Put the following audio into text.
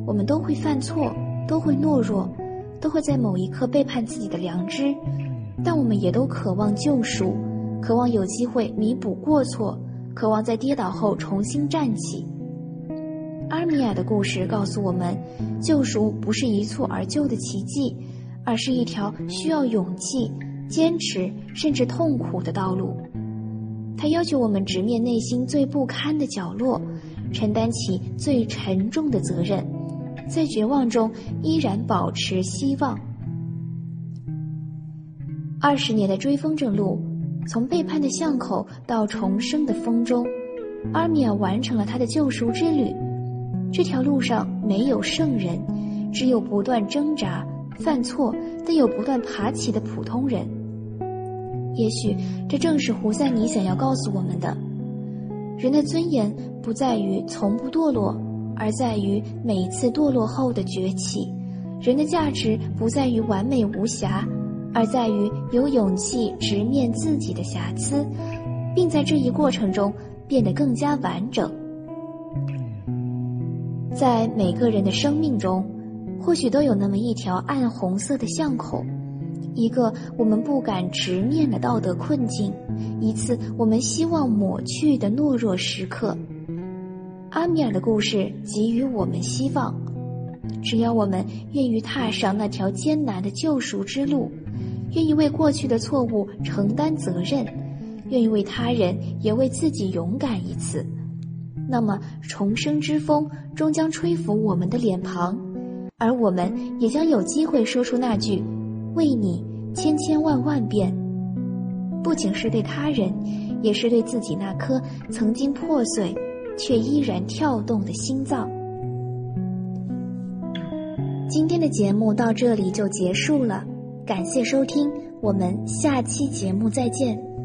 我们都会犯错，都会懦弱，都会在某一刻背叛自己的良知，但我们也都渴望救赎，渴望有机会弥补过错，渴望在跌倒后重新站起。阿米亚的故事告诉我们，救赎不是一蹴而就的奇迹，而是一条需要勇气、坚持甚至痛苦的道路。它要求我们直面内心最不堪的角落，承担起最沉重的责任，在绝望中依然保持希望。20年的追风筝路，从背叛的巷口到重生的风中，阿米亚完成了他的救赎之旅。这条路上没有圣人，只有不断挣扎、犯错但又不断爬起的普通人。也许这正是胡塞尼想要告诉我们的：人的尊严不在于从不堕落，而在于每一次堕落后的崛起；人的价值不在于完美无瑕，而在于有勇气直面自己的瑕疵，并在这一过程中变得更加完整。在每个人的生命中，或许都有那么一条暗红色的巷口，一个我们不敢直面的道德困境，一次我们希望抹去的懦弱时刻。阿米尔的故事给予我们希望，只要我们愿意踏上那条艰难的救赎之路，愿意为过去的错误承担责任，愿意为他人也为自己勇敢一次，那么重生之风终将吹拂我们的脸庞，而我们也将有机会说出那句为你千千万万遍，不仅是对他人，也是对自己那颗曾经破碎却依然跳动的心脏。今天的节目到这里就结束了，感谢收听，我们下期节目再见。